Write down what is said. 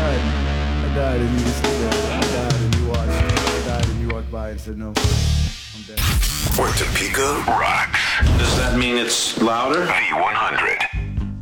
died. I died and you just stood there. I died and you watched. I died and you walked by and said no. I'm dead. Where Topeka rocks. Does that mean it's louder? V100.